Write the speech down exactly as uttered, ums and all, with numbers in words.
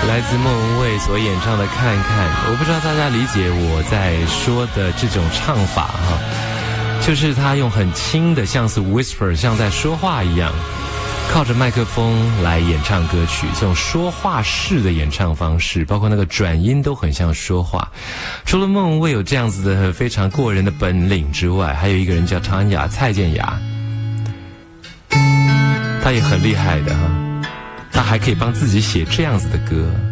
来自莫文蔚所演唱的《看看》，我不知道大家理解我在说的这种唱法哈，就是他用很轻的，像是 whisper， 像在说话一样，靠着麦克风来演唱歌曲，这种说话式的演唱方式，包括那个转音都很像说话。除了莫文蔚有这样子的非常过人的本领之外，还有一个人叫唐雅，蔡健雅，他也很厉害的哈，他还可以帮自己写这样子的歌。